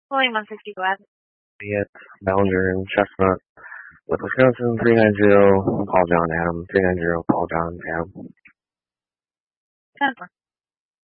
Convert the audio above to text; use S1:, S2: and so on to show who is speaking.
S1: William 160, go ahead.
S2: It's Bellinger and Chestnut with Wisconsin 390, Paul John Adam, 390, Paul John Adam.
S1: 10-4.